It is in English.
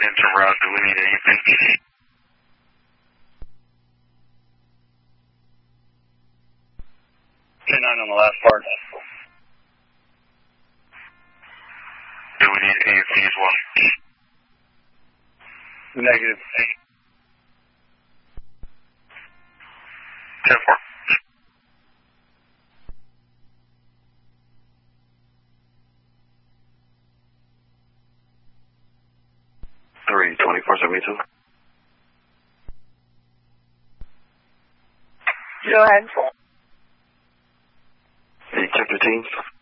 into route. Do we need anything? 10-9 on the last part. Do we need AFC as well? Negative. 10-4. Three 2472. Go ahead. Hey, check the teams.